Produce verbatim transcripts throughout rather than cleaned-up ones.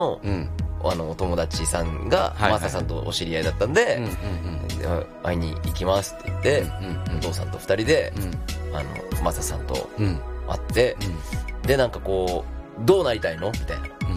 うん、あのお友達さんがマサさんとお知り合いだったんで、うんうんうん、会いに行きますって言って、うんうんうん、お父さんとふたりで、うん、あのマサさんと会って、うん、でなんかこうどうなりたいのみたいな、うんうん、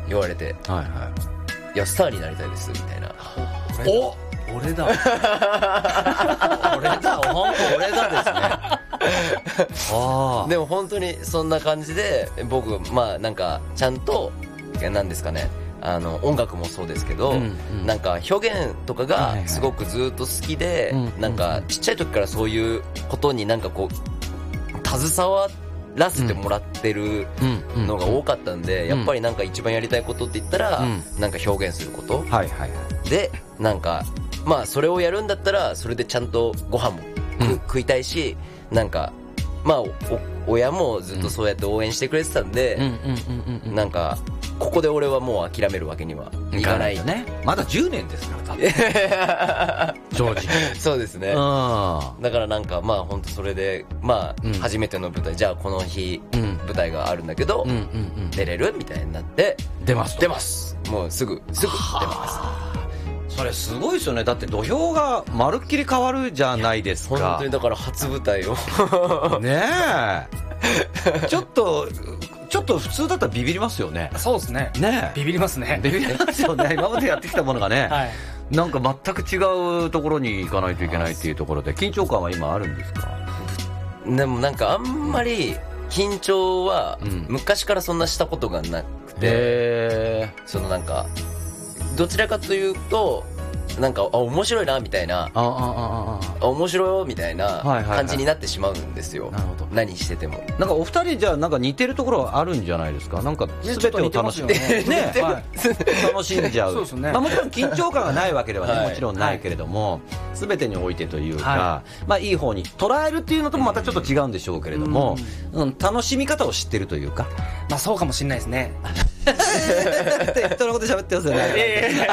言われて、はいはい、いやスターになりたいですみたいな。 お俺だ俺だ本当俺だですねあでも本当にそんな感じで僕まあなんかちゃんとなんですかね、あの音楽もそうですけど、うんうん、なんか表現とかがすごくずっと好きで、はいはい、なんかちっちゃい時からそういうことになんかこう携わらせてもらってるのが多かったんで、やっぱりなんか一番やりたいことって言ったら、うん、なんか表現すること、はいはいはい、でなんかまあそれをやるんだったらそれでちゃんとご飯も、うん、食いたいし、なんかまあ親もずっとそうやって応援してくれてたんで、なんかここで俺はもう諦めるわけにはいかないよね。まだじゅうねんですから多分正直そうですね。だからなんかまあ本当それでまあ初めての舞台、じゃあこの日舞台があるんだけど出れるみたいになって、 出ます出ますもうすぐすぐ出ます。 それすごいですよね。だって土俵がまるっきり変わるじゃないですか。 本当にだから初舞台をねえちょっとちょっと普通だったらビビりますよね。 そうですね。 ねビビりますね。 ビビりますよね。今までやってきたものがね、はい、なんか全く違うところに行かないといけないっていうところで緊張感は今あるんですか？ でもなんかあんまり緊張は昔からそんなしたことがなくて、うん、そのなんかどちらかというとなんかあ面白いなみたいな、ああああ面白いよみたいな感じになってしまうんですよ。なるほど。何しててもなんかお二人じゃあなんか似てるところはあるんじゃないですか。なんか全てを楽しんでね楽しんじゃう。そうですね。まあもちろん緊張感がないわけではね、はい、もちろんないけれども、はい、全てにおいてというか、はい、まあいい方に捉えるっていうのともまたちょっと違うんでしょうけれども、うん、うん、楽しみ方を知ってるというか、 まあそうかもしれないですね。 適当なこと喋ってますよね。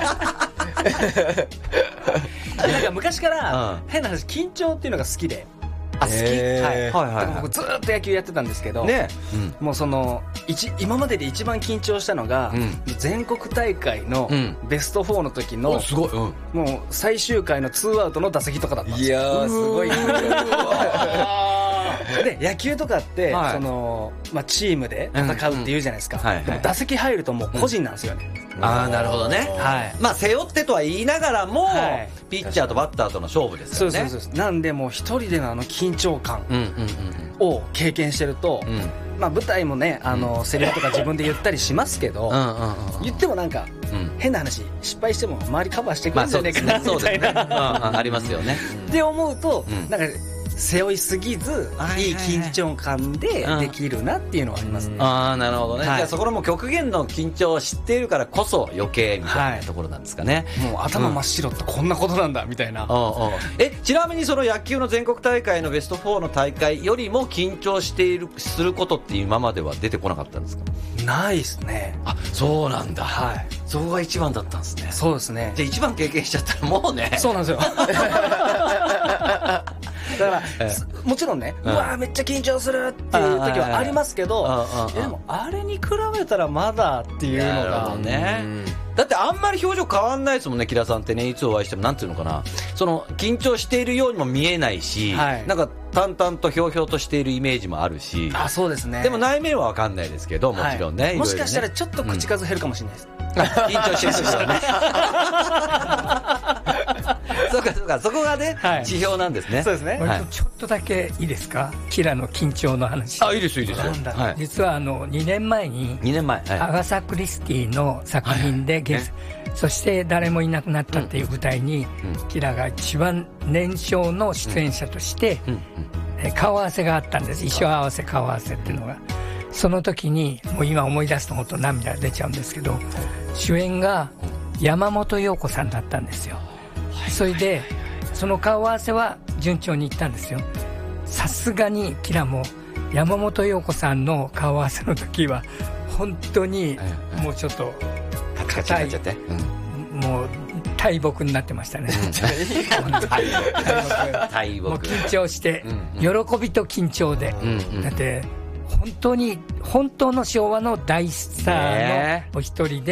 なんか昔から変な話緊張っていうのが好きで、 あ好き、はいはいはい、 僕ずっと野球やってたんですけど、ね、うん、もうその今までで一番緊張したのが、うん、全国大会のベストフォーの時の、うん、すごい、うん、もう最終回のツーアウトの打席とかだったんですよ。いやーすごい緊張で野球とかって、はい、そのまあ、チームで戦うって言うじゃないですか、うんうんはいはい、でも打席入るともう個人なんですよね、 うん、ああなるほどね、はい、まあ背負ってとは言いながらも、はい、ピッチャーとバッターとの勝負ですよね。 そうそうそう。なんでもう一人でのあの緊張感を経験してると、うんうんうん、まあ舞台もねあの、うん、セリフとか自分で言ったりしますけど、うんうんうん、言ってもなんか、うん、変な話失敗しても周りカバーしてくれるんじゃないかな、まあ、みたいな、 うん、ありますよねって思うと、うん、なんか背負いすぎずいい緊張感でできるなっていうのはありますね。 ああなるほどね、はい、じゃあそこのもう極限の緊張を知っているからこそ余計みたいなところなんですかね、 はい、もう頭真っ白ってこんなことなんだみたいな、うん、 えちなみにその野球の全国大会のベストフォーの大会よりも緊張しているすることって今までは出てこなかったんですか？ ないですね。 あそうなんだ、はい、そこが一番だったんですね。 そうですね。 じゃあ一番経験しちゃったらもうねそうなんですよだから、ええ、もちろんね、うん、うわーめっちゃ緊張するっていう時はありますけど、でもあれに比べたらまだっていうのがね、 だってあんまり表情変わんないですもんね。キラさんってねいつお会いしてもなんていうのかな、その緊張しているようにも見えないし、はい、なんか淡々とひょうひょうとしているイメージもあるし、 あそうですね。 でも内面は分かんないですけどもちろんね、はい、 もしかしたらちょっと口数減るかもしれないです、 うん、緊張してる人はねそうかそうか、そこがね、はい、指標なんですね。 そうですね、 はい、ちょっとだけいいですか、キラの緊張の話。 あいいですいいですよ、 はい、実はあのにねんまえににねんまえ、はい、 アガサ・クリスティの作品で、はいはい、そして誰もいなくなったっていう舞台に、うん、キラが一番年少の出演者として、うんうん、顔合わせがあったんです。衣装合わせ顔合わせっていうのが、その時にもう今思い出すと本当涙出ちゃうんですけど、主演が山本陽子さんだったんですよ。それでその顔合わせは順調にいったんですよ。さすがにキラも山本陽子さんの顔合わせの時は本当にもうちょっと硬い、もう大木になってましたね大木もう緊張して、喜びと緊張で、だって本当に本当の昭和の大スターのお一人で、